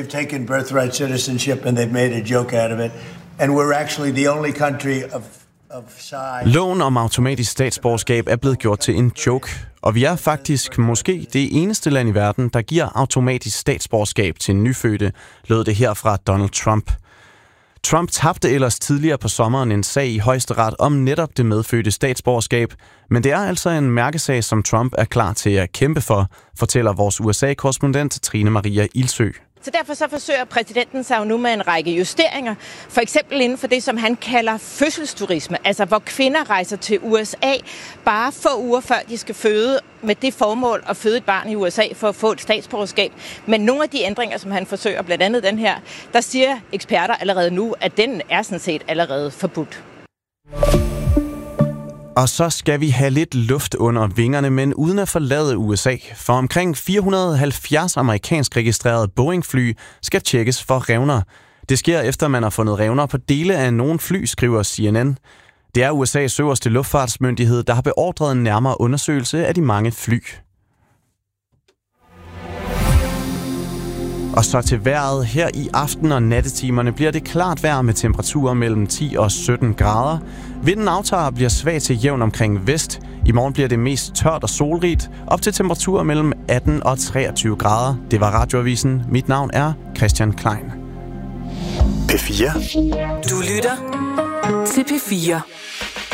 they've taken birthright citizenship and they've made a joke out of it. And we're actually the only country of size. Loven om automatisk statsborgerskab er blevet gjort til en joke, og vi er faktisk måske det eneste land i verden, der giver automatisk statsborgerskab til nyfødte, lød det her fra Donald Trump. Trump tabte ellers tidligere på sommeren en sag i højesteret om netop det medfødte statsborgerskab, men det er altså en mærkesag, som Trump er klar til at kæmpe for, fortæller vores USA-korrespondent Trine Maria Ilsø. Så derfor så forsøger præsidenten sig jo nu med en række justeringer, for eksempel inden for det, som han kalder fødselsturisme, altså hvor kvinder rejser til USA bare få uger før de skal føde, med det formål at føde et barn i USA for at få et statsborgerskab. Men nogle af de ændringer, som han forsøger, blandt andet den her, der siger eksperter allerede nu, at den er sådan set allerede forbudt. Og så skal vi have lidt luft under vingerne, men uden at forlade USA. For omkring 470 amerikansk registrerede Boeing-fly skal tjekkes for revner. Det sker efter, man har fundet revner på dele af nogle fly, skriver CNN. Det er USA's øverste luftfartsmyndighed, der har beordret en nærmere undersøgelse af de mange fly. Og så til vejret. Her i aften- og nattetimerne bliver det klart vejr med temperaturer mellem 10 og 17 grader. Vinden aftager og bliver svag til jævn omkring vest. I morgen bliver det mest tørt og solrigt, op til temperaturer mellem 18 og 23 grader. Det var Radioavisen. Mit navn er Christian Klein. P4. Du lytter til P4.